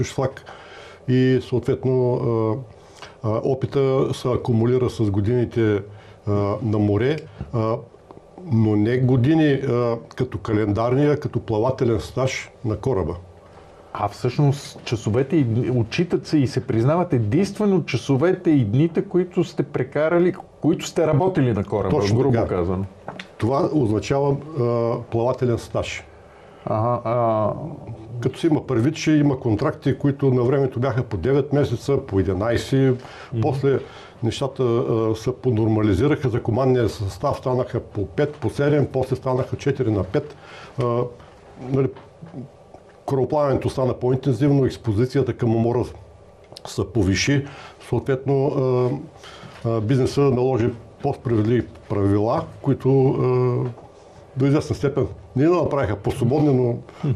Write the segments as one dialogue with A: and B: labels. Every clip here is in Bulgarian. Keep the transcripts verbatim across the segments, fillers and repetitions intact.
A: флаг и съответно опита се акумулира с годините на море, но не години като календарния, като плавателен стаж на кораба.
B: А всъщност часовете отчитат се и се признават единствено часовете и дните, които сте прекарали, които сте работили на кораба,
A: точно
B: грубо
A: така.
B: казано.
A: Това означава а, плавателен стаж.
B: Ага, а...
A: Като си има предвид, че има контракти, които на времето бяха по девет месеца, по единайсет, mm-hmm. после нещата а, се понормализираха, за командния състав станаха по пет, по седем, после станаха четири на пет. А, нали, корабоплаването стана по-интензивно, експозицията към умора се повиши, съответно а, а, бизнеса наложи по-справедливи правила, които а, до известна степен не да направиха по-свободни, но...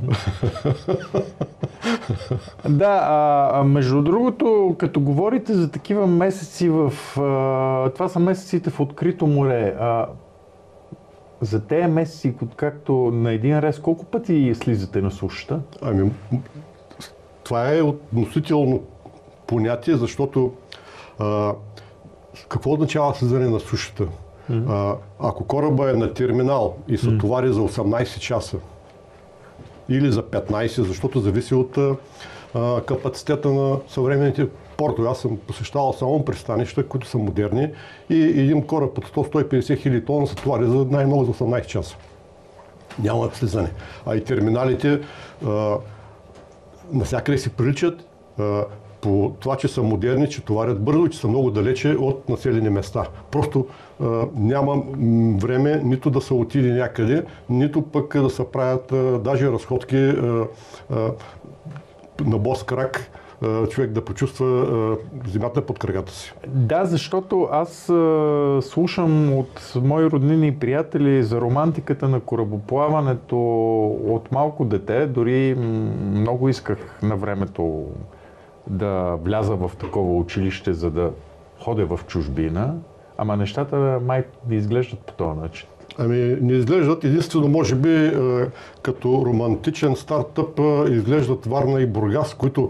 B: Да, а, между другото, като говорите за такива месеци в... А, това са месеците в открито море. А, за тези месеци, както на един рез, колко пъти слизате на сушата?
A: Ами, това е относително понятие, защото а, какво означава слизане на сушата? Mm-hmm. А, ако кораба е на терминал и се mm-hmm. товари за осемнайсет часа или за петнайсет, защото зависи от а, капацитета на съвременните портове. Аз съм посещавал само пристанища, които са модерни и един кораб от сто до сто и петдесет хиляди тона се товари за най-много за осемнайсет часа. Няма слизане. А и терминалите а, навсякъде си приличат а, по това, че са модерни, че товарят бързо и че са много далече от населени места. Просто а, няма време нито да се отиде някъде, нито пък да се правят а, даже разходки а, а, на бос крак, а, човек да почувства а, земята под краката си.
B: Да, защото аз а, слушам от мои роднини и приятели за романтиката на корабоплаването от малко дете. Дори много исках на времето да вляза в такова училище, за да ходя в чужбина, ама нещата май не изглеждат по този начин.
A: Ами не изглеждат, единствено може би като романтичен стартъп изглеждат Варна и Бургас, които,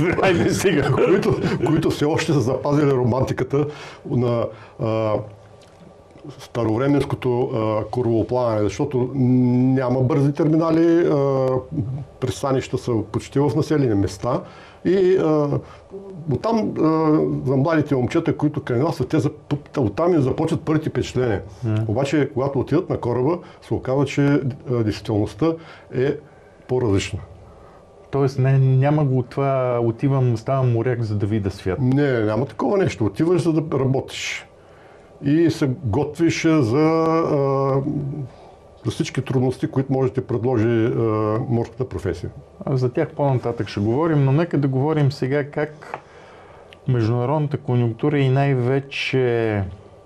A: които, които все още са запазили романтиката на а, старовременското корабоплаване, защото няма бързи терминали, а, пристанища са почти в населени места. И а, оттам а, за младите момчета, които кандидатстват, те за, оттам им започват първите впечатления. Mm. Обаче, когато отидат на кораба, се оказва, че а, действителността е по-различна.
B: Тоест не, няма го това, отивам, ставам моряк, за да видя свят.
A: Не, няма такова нещо. Отиваш, за да работиш. И се готвиш за, а, за всички трудности, които може да ти предложи а, морската професия.
B: А за тях по-нататък ще говорим, но нека да говорим сега как международната конюнктура и най-вече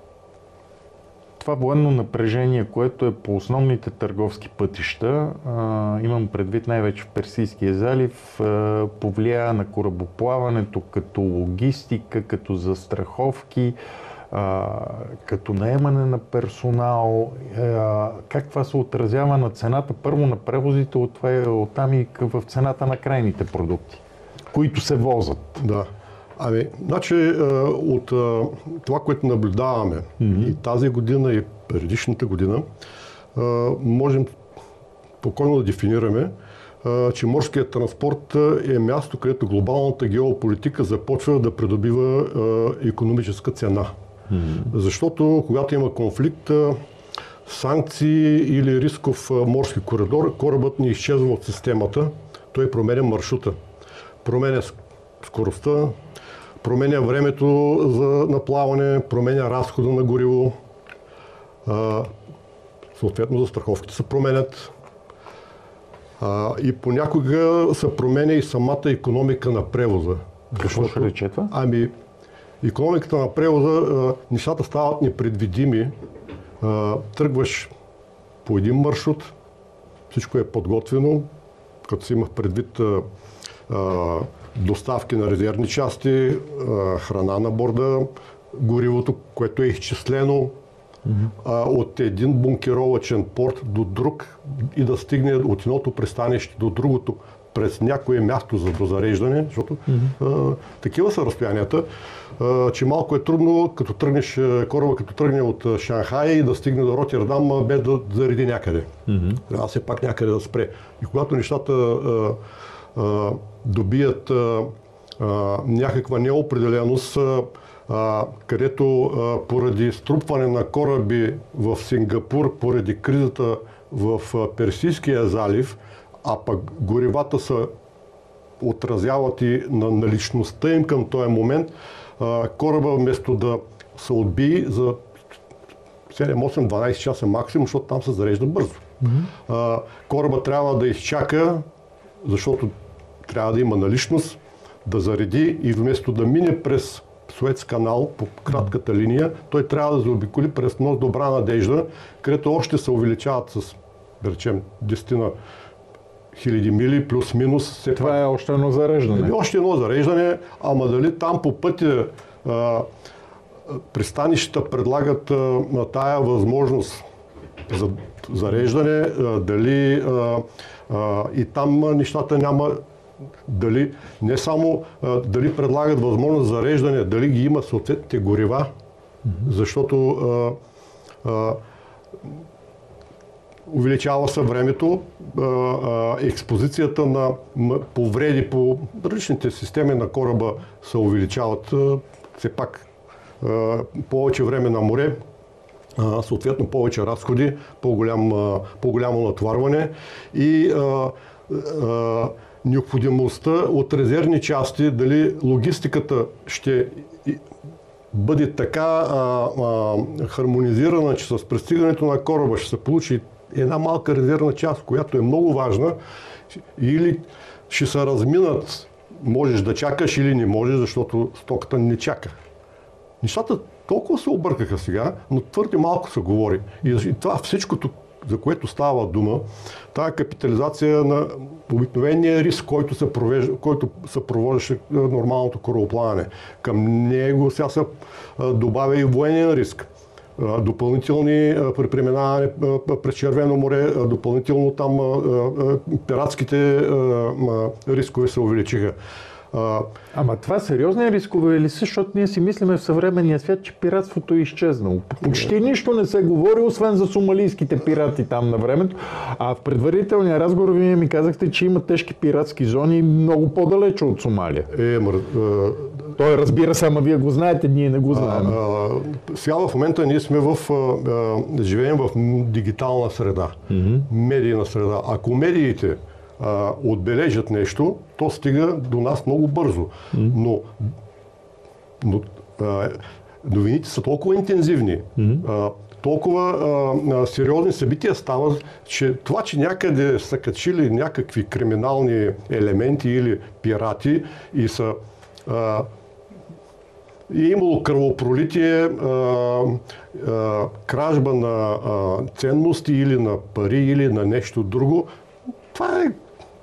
B: това военно напрежение, което е по основните търговски пътища, а, имам предвид най-вече в Персийския залив, а, повлия на корабоплаването като логистика, като застраховки, а, като наемане на персонал, а, как това се отразява на цената, първо на превозите, от това, оттам и в цената на крайните продукти, които се возят.
A: Да. Ами, значи от това, което наблюдаваме mm-hmm. и тази година, и предишната година, можем спокойно да дефинираме, че морският транспорт е място, където глобалната геополитика започва да придобива икономическа цена. Mm-hmm. Защото когато има конфликт, санкции или рисков морски коридор, корабът ни изчезва от системата, той променя маршрута, променя скоростта, променя времето за наплаване, променя разхода на гориво, а, съответно застраховките се променят. А, и понякога се променя и самата икономика на превоза.
B: Какво ще рече това?
A: Ами, икономиката на превоза, а, нещата стават непредвидими. А, тръгваш по един маршрут, всичко е подготвено, като си имах предвид а, а, доставки на резервни части, храна на борда, горивото, което е изчислено mm-hmm. от един бункеровачен порт до друг и да стигне от едното пристанище до другото през някое място за дозареждане, защото mm-hmm. а, такива са разстоянията, а, че малко е трудно, като тръгнеш, кораба като тръгне от Шанхай и да стигне до Ротердам без да зареди някъде. Mm-hmm. Трябва все пак някъде да спре. И когато нещата а, а, добият а, а, някаква неопределеност, а, където а, поради струпване на кораби в Сингапур, поради кризата в а, Персийския залив, а пък горивата се отразяват и на наличността им към този момент, а, кораба вместо да се отбие за седем, осем, дванайсет часа максимум, защото там се зарежда бързо. Mm-hmm. А, кораба трябва да изчака, защото трябва да има наличност, да зареди и вместо да мине през Суец канал по кратката линия, той трябва да заобиколи през нос Добра надежда, където още се увеличават с, да речем, десет хиляди мили, плюс-минус.
B: Това пак е още едно зареждане.
A: Е, още едно зареждане, ама дали там по пътя а, пристанищата предлагат а, тая възможност за зареждане, а, дали а, а, и там нещата няма. Дали не само а, дали предлагат възможност за зареждане, дали ги има съответните горива, mm-hmm. защото а, а, увеличава се времето, а, а, експозицията на повреди по различните системи на кораба се увеличават, а, все пак а, повече време на море, а, съответно повече разходи, по-голям, а, по-голямо натоварване и а, а, необходимостта от резервни части, дали логистиката ще бъде така а, а, хармонизирана, че с пристигането на кораба ще се получи една малка резервна част, която е много важна, или ще се разминат, можеш да чакаш или не можеш, защото стоката не чака. Нещата толкова се объркаха сега, но твърде малко се говори. И това всичкото, за което става дума, тая капитализация на обикновения риск, който се, провежда, който се провождаше нормалното корабоплаване. Към него сега се добавя и военен риск. Допълнителни при преминаване през Червено море, допълнително там пиратските рискове се увеличиха.
B: Ама това сериозни рискове ли са, защото ние си мислиме в съвременния свят, че пиратството е изчезнало. Почти нищо не се говори, освен за сомалийските пирати там на времето. А в предварителния разговор вие ми казахте, че има тежки пиратски зони много по-далече от Сомалия.
A: Е, мър...
B: Той разбира се, ама вие го знаете, ние не го знаем.
A: А, а, сега в момента ние сме в... А, а, живеем в дигитална среда, mm-hmm. медийна среда. Ако медиите Uh, отбележат нещо, то стига до нас много бързо. Mm-hmm. Но, но uh, новините са толкова интензивни, mm-hmm. uh, толкова uh, сериозни събития стават, че това, че някъде са качили някакви криминални елементи или пирати и са uh, и е имало кръвопролитие, uh, uh, кражба на uh, ценности или на пари или на нещо друго, това е...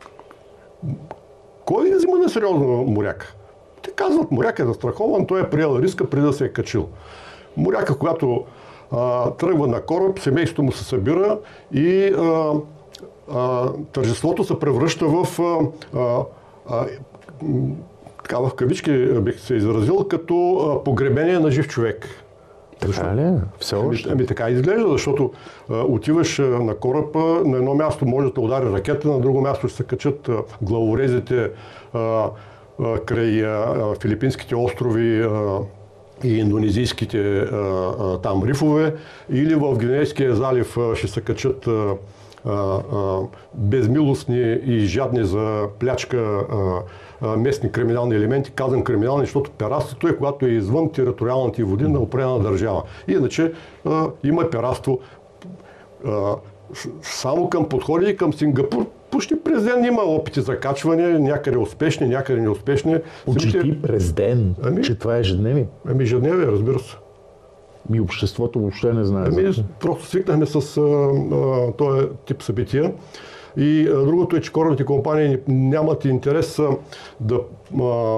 A: Кой взима на сериозно моряк? Те казват, моряк е застрахован, той е приел риска преди да се е качил. Моряка, когато а, тръгва на кораб, семейството му се събира и а, а, тържеството се превръща в а, а, така в кавички бих се изразил, като а, погребение на жив човек.
B: Така ли? Все още?
A: Ами, ами така изглежда, защото а, отиваш а, на кораб, на едно място може да те удари ракета, на друго място ще се качат а, главорезите а, а, край а, филипинските острови а, и индонезийските а, а, там рифове, или в Гвинейския залив а, ще се качат а, а, а, безмилостни и жадни за плячка а, местни криминални елементи, казвам криминални, защото пиратството е когато е извън териториалните води на определена държава. Иначе а, има пиратство а, само към подходи и към Сингапур. Почти през ден има опити за качване, някъде успешни, някъде неуспешни.
B: Почти през ден, ами, че това е ежедневие?
A: Ами ежедневие, разбира се.
B: И обществото въобще не знае.
A: Ами, просто свикнахме с а, а, този тип събития. И а, другото е, че корабните компании нямат интерес а, да а,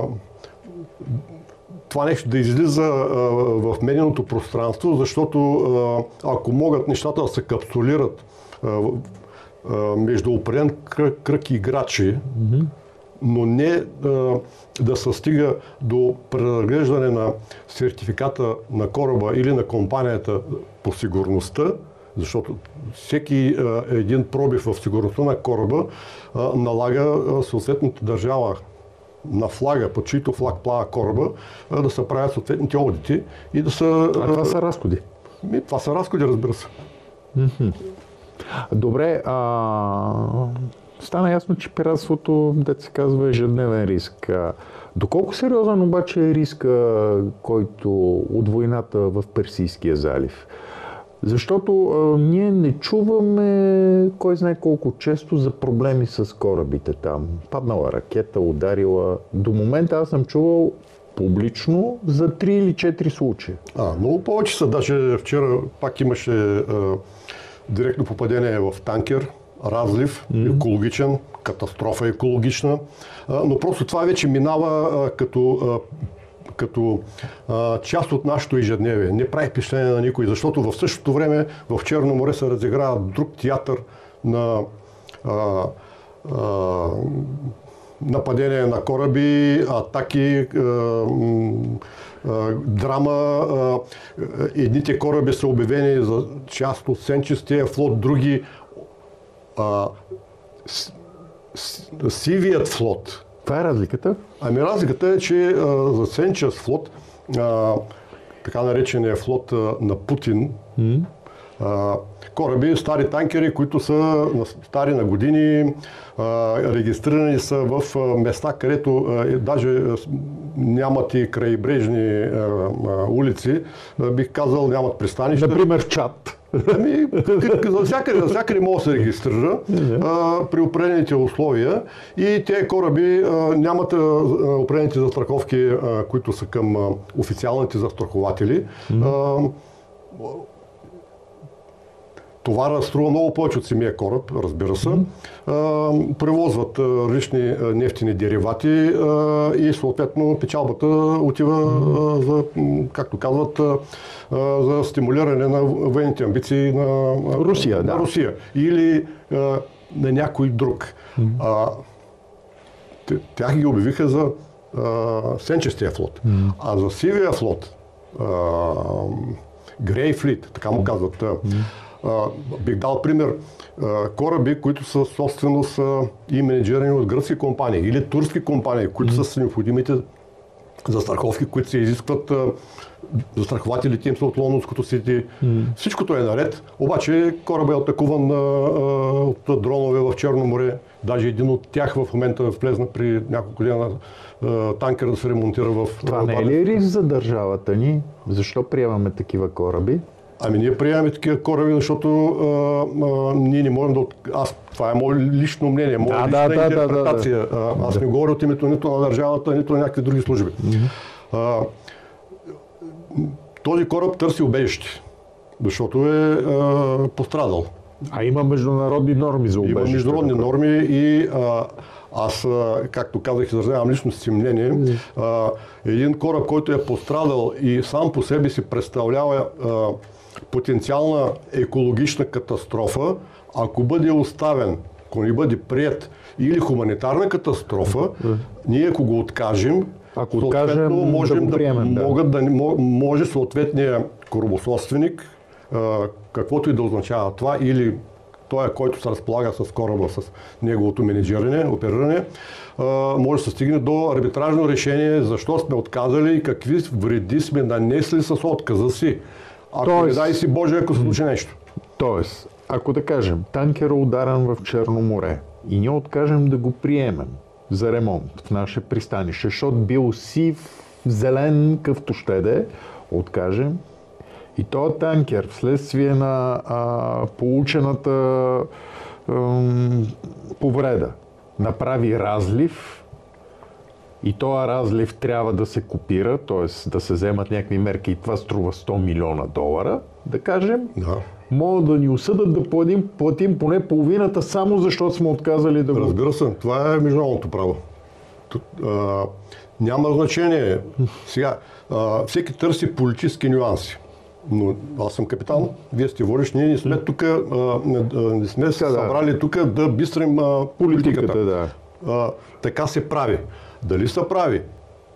A: това нещо да излиза а, в медийното пространство, защото а, ако могат нещата да се капсулират а, а, между определен кръг, кръг играчи, mm-hmm. но не а, да се стига до преразглеждане на сертификата на кораба или на компанията по сигурността, защото всеки а, един пробив в сигурността на кораба а, налага а, съответната държава на флага, под чийто флаг плава кораба, а, да се правят съответните одити и да са...
B: А това са разходи?
A: Ми, това са разходи, разбира се.
B: Mm-hmm. Добре, а... стана ясно, че пиратството, дето се казва, ежедневен риск. Доколко сериозен обаче е риска, който от войната в Персийския залив? Защото а, ние не чуваме кой знае колко често за проблеми с корабите там. Паднала ракета, ударила. До момента аз съм чувал публично за три или четири случая.
A: А, много повече са. Даже вчера пак имаше а, директно попадение в танкер, разлив, mm-hmm. екологичен, катастрофа екологична. А, но просто това вече минава а, като... А, като а, част от нашето ежедневие. Не прави впечатление на никой, защото в същото време в Черно море се разиграва друг театър на а, а, нападение на кораби, атаки, а, а, драма. А, едните кораби са обявени за част от сенчестия флот, други а, с, с, сивият флот.
B: Това е разликата?
A: Ами разликата е, че а, за сенчест флот, а, така наречения флот а, на Путин, mm. а, кораби, стари танкери, които са стари на години, а, регистрирани са в а, места, където а, даже а, нямат и крайбрежни а, а, улици, а, бих казал, нямат пристанища.
B: Например в Чад.
A: Ами, за всякъде, за всякъде може да се регистрира а, при определените условия и тези кораби а, нямат а, определените застраховки, а, които са към а, официалните застрахователи. А, товара струва много повече от самия кораб, разбира се. А, превозват а, различни а, нефтини деривати а, и съответно печалбата отива а, за, както казват, а, за стимулиране на военните амбиции на
B: Русия,
A: на
B: да.
A: Русия или а, на някой друг. Mm-hmm. А, тях ги обявиха за а, сенчестия флот. Mm-hmm. А за сивия флот, Грей флит, така му казват, mm-hmm. а, бих дал пример, а, кораби, които са собственост а, и менеджирани от гръцки компании или турски компании, които mm-hmm. са с необходимите застраховки, които се изискват. Застрахователите им са от Лондонското Сити. Mm. Всичкото е наред, обаче корабът е атакуван а, от дронове в Черно море. Даже един от тях в момента влезна при няколко дена а, танкер да се ремонтира в...
B: Това не е ли риск за държавата ни? Защо приемаме такива кораби?
A: Ами ние приемаме такива кораби, защото а, а, ние не можем да... Аз, това е мое лично мнение, моя
B: да,
A: лична
B: да,
A: интерпретация.
B: Да, да, да.
A: Аз не говоря от името нито на държавата, нито на някакви други служби. Mm-hmm. А, този кораб търси убежище, защото е а, пострадал.
B: А има международни норми за убежище?
A: Има международни норми и а, аз, а, както казах, изразявам лично си мнение, а, един кораб, който е пострадал и сам по себе си представлява а, потенциална екологична катастрофа, ако бъде оставен, ако не бъде приет или хуманитарна катастрофа, mm. ние ако го откажем,
B: ако откажем, можем да, приемем,
A: да, могат да може съответния корабособственик, каквото и да означава това, или той, който се разполага с кораба, с неговото менеджиране, опериране, може да се стигне до арбитражно решение, защо сме отказали и какви вреди сме нанесли с отказа си. Ако Тоест... не дай си Боже, ако се случи нещо.
B: Тоест, ако да кажем, танкер е ударен в Черно море и ние откажем да го приемем за ремонт в наше пристанище, защото бил сив, зелен, къвто ще да е, откажем. И този танкер, вследствие на а, получената а, повреда, направи разлив и този разлив трябва да се копира, т.е. да се вземат някакви мерки и това струва сто милиона долара, да кажем,
A: да.
B: Могат да ни осъдат да платим, платим поне половината, само защото сме отказали да го...
A: Разбира се, това е международното право. Тут, а, няма значение. Сега, а, всеки търси политически нюанси. Но аз съм капитан, вие сте водещ, ние не сме тук, не, не сме се събрали тук да бистрим а, политиката.
B: Политиката, да.
A: А, така се прави. Дали се прави?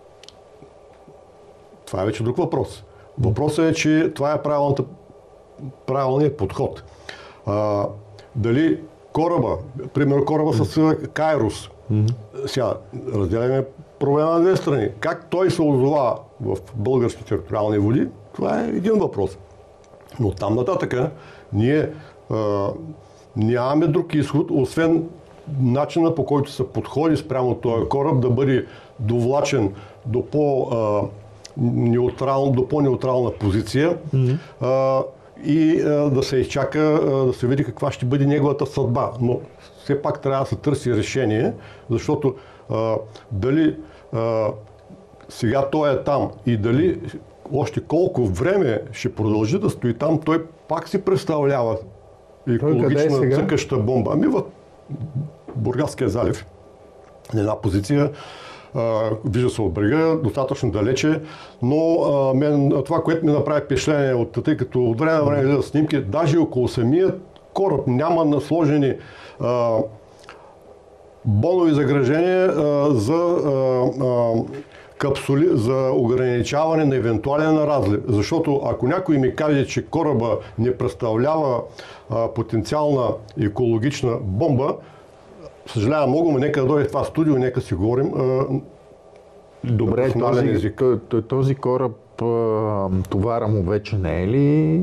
A: Това е вече друг въпрос. Въпросът е, че това е правилната, правилният подход. А, дали кораба, примерно кораба с Кайрос, mm-hmm. сега разделяме проблема на две страни. Как той се озова в български териториални води, това е един въпрос. Но там нататък ние а, нямаме друг изход, освен начина, по който се подходи спрямо този кораб да бъде довлачен до по а, неутрал, до по-неутрална позиция mm-hmm. а, и а, да се изчака, а, да се види каква ще бъде неговата съдба. Но все пак трябва да се търси решение, защото а, дали а, сега той е там и дали още колко време ще продължи да стои там, той пак си представлява екологична е цъкаща бомба. Ами в Бургаския залив, на една позиция, а, вижда се от брега, достатъчно далече, но а, мен, това, което ми направи впечатление, от, тъй като от време на време гледа снимки, даже около самият кораб няма насложени а, бонови заграждения а, за а, а, капсули, за ограничаване на евентуален разлив. Защото ако някой ми каже, че кораба не представлява а, потенциална екологична бомба, съжалявам много, но нека да дойде в това студио, нека си говорим. А,
B: Добре, този, този кораб, товара му вече не е ли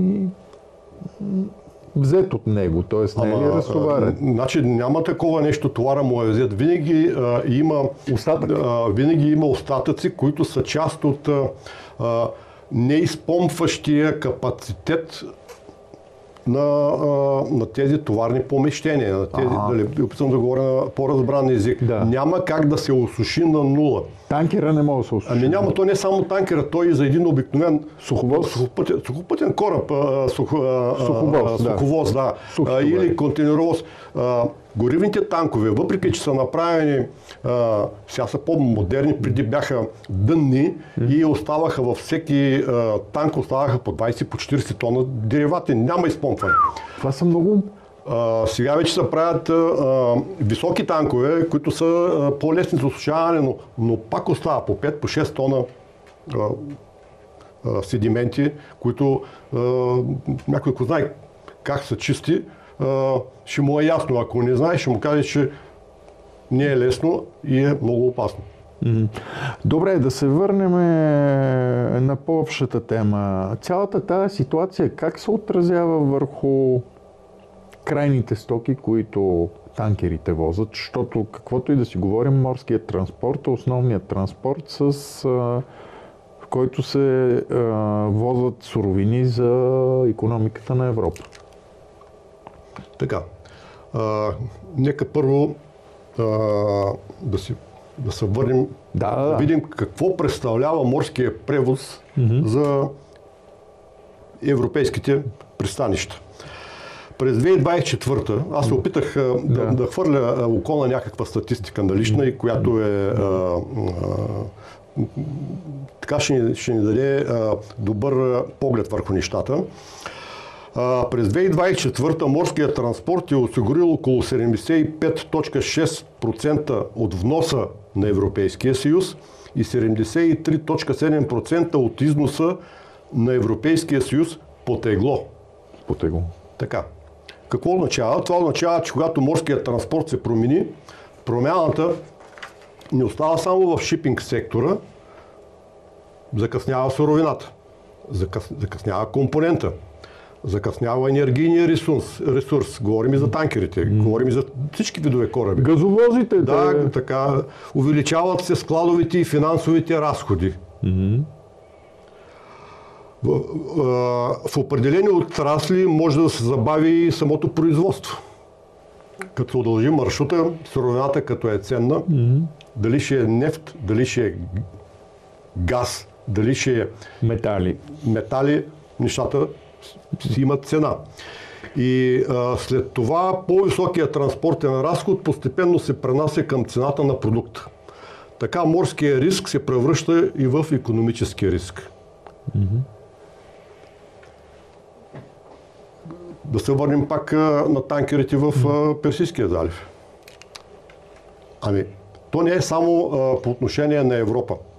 B: взет от него, т.е. не е ли разтоварен?
A: Значи няма такова нещо, товара му е взет. Винаги а, има а, винаги има остатъци, които са част от а, неизпомпващия капацитет на, а, на тези товарни помещения. На тези, дали, опитвам да говоря на по-разбран език. Да. Няма как да се осуши на нула.
B: Танкера не може да се осуши.
A: Ами няма, то не само танкера, той и за един обикновен
B: суховоз,
A: сухопътен, сухопътен кораб, а, сух, а,
B: суховоз,
A: суховоз, да, да а, или контейнеровоз. А, горивните танкове, въпреки че са направени, а, сега са по-модерни, преди бяха дънни mm. и оставаха във всеки а, танк оставаха по двайсет, по четирийсет тона деривати. Няма изпомпване.
B: Това са много...
A: Uh, сега вече се правят uh, високи танкове, които са uh, по-лесни за осушаване, но, но пак остава по пет, по шест тона uh, uh, седименти, които uh, някой, ако знае как са чисти, uh, ще му е ясно. Ако не знае, ще му каже, че не е лесно и е много опасно.
B: Добре, да се върнем на по-общата тема. Цялата тази ситуация как се отразява върху крайните стоки, които танкерите возят, защото каквото и да си говорим, морският транспорт е основният транспорт, с, а, в който се а, возят суровини за икономиката на Европа.
A: Така, а, нека първо а, да, си, да се върнем,
B: да, да.
A: да видим какво представлява морския превоз mm-hmm. за европейските пристанища. През две хиляди двадесет и четвърта аз се опитах да, да. да хвърля око на някаква статистика налична и която е а, а, така ще ни, ще ни даде а, добър поглед върху нещата. А, през две хиляди двадесет и четвърта морският транспорт е осигурил около седемдесет и пет цяло и шест процента от вноса на Европейския съюз и седемдесет и три цяло и седем процента от износа на Европейския съюз по тегло.
B: По тегло.
A: Така. Какво означава? Това означава, че когато морският транспорт се промени, промяната не остава само в шипинг сектора, закъснява суровината, закъс... закъснява компонента, закъснява енергийния ресурс, ресурс. Говорим и за танкерите, mm. говорим и за всички видове кораби.
B: Газовозите.
A: Да,
B: да,
A: така. Увеличават се складовите и финансовите разходи.
B: Mm-hmm.
A: В, в определени отрасли може да се забави самото производство. Като се удължи маршрута, суровината като е ценна, mm-hmm. дали ще е нефт, дали ще е газ, дали ще е
B: метали,
A: метали нещата си имат цена. И а, след това по-високият транспортен разход постепенно се пренася към цената на продукта. Така морския риск се превръща и в икономически риск. Mm-hmm. Да се върнем пак а, на танкерите в а, Персийския залив. Ами, то не е само а, по отношение на Европа.